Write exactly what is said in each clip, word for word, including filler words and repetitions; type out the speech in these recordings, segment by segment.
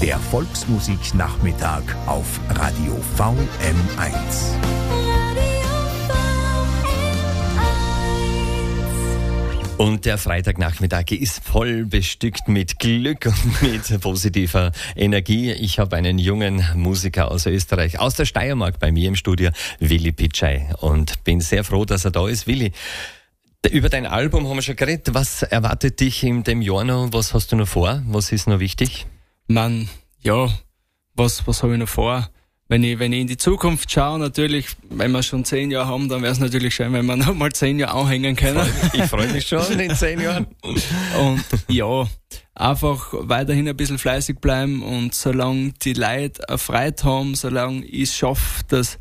Der Volksmusiknachmittag auf Radio V M eins. Und der Freitagnachmittag ist voll bestückt mit Glück und mit positiver Energie. Ich habe einen jungen Musiker aus Österreich, aus der Steiermark bei mir im Studio, Willi Pitschei. Und bin sehr froh, dass er da ist. Willi, über dein Album haben wir schon geredet. Was erwartet dich in dem Jahr noch? Was hast du noch vor? Was ist noch wichtig? Man, ja, was, was habe ich noch vor? Wenn ich, wenn ich in die Zukunft schaue, natürlich, wenn wir schon zehn Jahre haben, dann wäre es natürlich schön, wenn wir noch mal zehn Jahre anhängen können. Ich freue mich schon in zehn Jahren. Und ja, einfach weiterhin ein bisschen fleißig bleiben und solange die Leute eine Freude haben, solange ich es schaffe, dass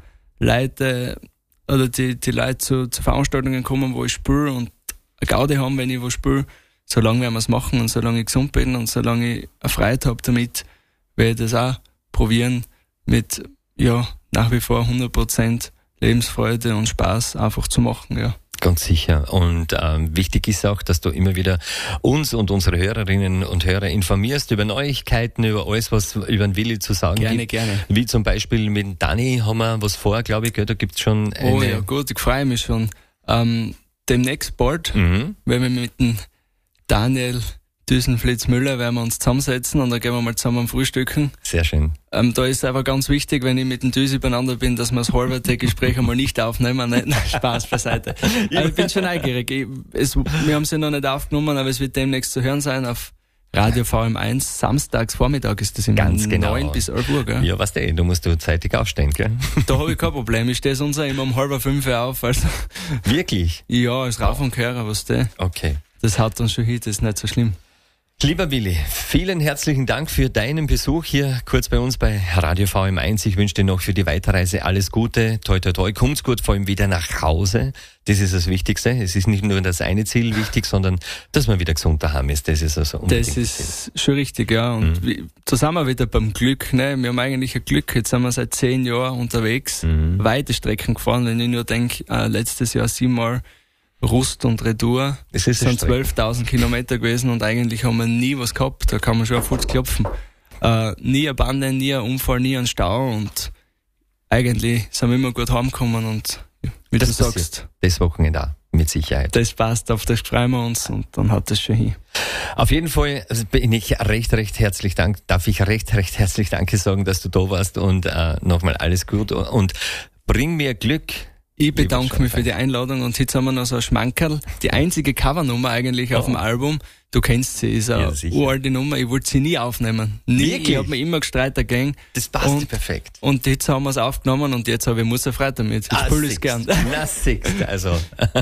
Leute oder die, die Leute zu, zu Veranstaltungen kommen, wo ich spiele und eine Gaudi haben, wenn ich wo spiele, solange werden wir es machen und solange ich gesund bin und solange ich eine Freude habe damit, werde ich das auch probieren, mit, ja, nach wie vor hundert Prozent Lebensfreude und Spaß einfach zu machen, ja. Ganz sicher. Und ähm, wichtig ist auch, dass du immer wieder uns und unsere Hörerinnen und Hörer informierst über Neuigkeiten, über alles, was über den Willi zu sagen gerne, gibt. Gerne, gerne. Wie zum Beispiel mit Dani haben wir was vor, glaube ich, gell? Da gibt's schon eine... Oh ja, gut, ich freue mich schon. Ähm, demnächst bald, mhm. wenn wir mit dem Daniel Düsenflitz-Müller werden wir uns zusammensetzen und dann gehen wir mal zusammen frühstücken. Sehr schön. Ähm, da ist einfach ganz wichtig, wenn ich mit dem Düsi beieinander bin, dass wir das halbe Gespräch einmal nicht aufnehmen. Nein, nein, Spaß beiseite. Ja. Aber ich bin schon neugierig. Ich, es, wir haben sie noch nicht aufgenommen, aber es wird demnächst zu hören sein auf Radio V M eins. Samstags Vormittag ist das im Ganz genau. neun bis elf Uhr, gell? Ja, weißt du, du musst du zeitig aufstehen, gell? Da habe ich kein Problem. Ich stehe sonst auch immer um halb fünf auf. Also wirklich? Ja, als Rauf und Gehörer, was du? Okay. Das haut dann schon hin, das ist nicht so schlimm. Lieber Willi, vielen herzlichen Dank für deinen Besuch hier kurz bei uns bei Radio V M eins. Ich wünsche dir noch für die Weiterreise alles Gute. Toi, toi, toi. Kommt's gut, vor allem wieder nach Hause. Das ist das Wichtigste. Es ist nicht nur das eine Ziel wichtig, sondern dass man wieder gesund daheim ist. Das ist also unbedingt. Das ist schon richtig, ja. Und mhm. wie, da sind wir wieder beim Glück, ne? Wir haben eigentlich ein Glück. Jetzt sind wir seit zehn Jahren unterwegs, mhm. weite Strecken gefahren. Wenn ich nur denke, äh, letztes Jahr siebenmal Rust und Retour. Es ist sind zwölftausend Kilometer gewesen und eigentlich haben wir nie was gehabt. Da kann man schon auf Fuß klopfen. Äh, nie eine Bande, nie ein Unfall, nie ein Stau und eigentlich sind wir immer gut heimgekommen und wie das du sagst. Das Wochenende auch, mit Sicherheit. Das passt, auf das freuen wir uns und dann hat das schon hin. Auf jeden Fall bin ich recht, recht herzlich dank, darf ich recht, recht herzlich Danke sagen, dass du da warst und äh, nochmal alles gut und bring mir Glück. Ich bedanke mich für die Einladung und jetzt haben wir noch so ein Schmankerl. Die einzige Covernummer eigentlich oh. auf dem Album, du kennst sie, ist eine ja, uralte Nummer, ich wollte sie nie aufnehmen. Nie, Wirklich? Ich habe mir immer gestreitet dagegen. Das passt und, perfekt. Und jetzt haben wir es aufgenommen und jetzt habe ich muss Freude damit. Ich spiele es gern. Na, siehst also.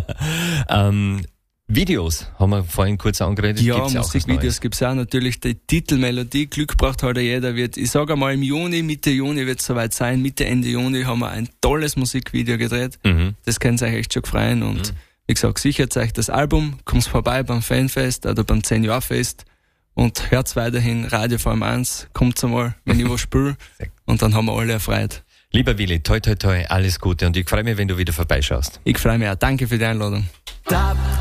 ähm, Videos haben wir vorhin kurz angeredet. Ja, Musikvideos gibt es auch. Natürlich die Titelmelodie, Glück braucht halt jeder. Wird, ich sage einmal im Juni, Mitte Juni wird es soweit sein. Mitte, Ende Juni haben wir ein tolles Musikvideo gedreht. Mhm. Das könnt ihr euch echt schon freuen. Und mhm. wie gesagt, sichert euch das Album, kommt vorbei beim Fanfest oder beim zehn Jahr Fest und hört weiterhin Radio V M eins. Kommt einmal, wenn ich was spiele. Und dann haben wir alle erfreut. Lieber Willi, toi toi toi, alles Gute und ich freue mich, wenn du wieder vorbeischaust. Ich freue mich auch. Danke für die Einladung.